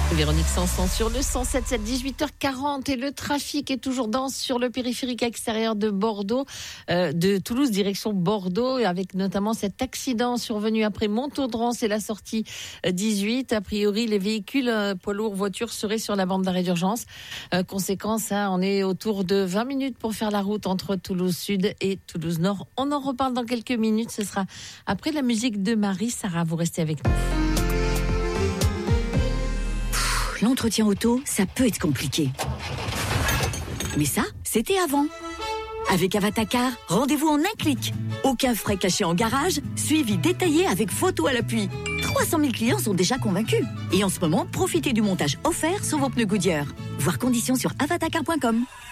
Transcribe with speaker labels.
Speaker 1: Véronique Sanson sur le 107.7, 18h40 et le trafic est toujours dense sur le périphérique extérieur de Bordeaux, de Toulouse direction Bordeaux, avec notamment cet accident survenu après Montaudran, c'est la sortie 18. A priori, les véhicules poids lourds, voitures seraient sur la bande d'arrêt d'urgence. Conséquence, on est autour de 20 minutes pour faire la route entre Toulouse Sud et Toulouse Nord. On en reparle dans quelques minutes, ce sera après la musique de Marie. Sarah, vous restez avec nous.
Speaker 2: L'entretien auto, ça peut être compliqué. Mais ça, c'était avant. Avec Avatacar, rendez-vous en un clic. Aucun frais cachés en garage, suivi détaillé avec photo à l'appui. 300 000 clients sont déjà convaincus. Et en ce moment, profitez du montage offert sur vos pneus Goodyear. Voir conditions sur avatacar.com.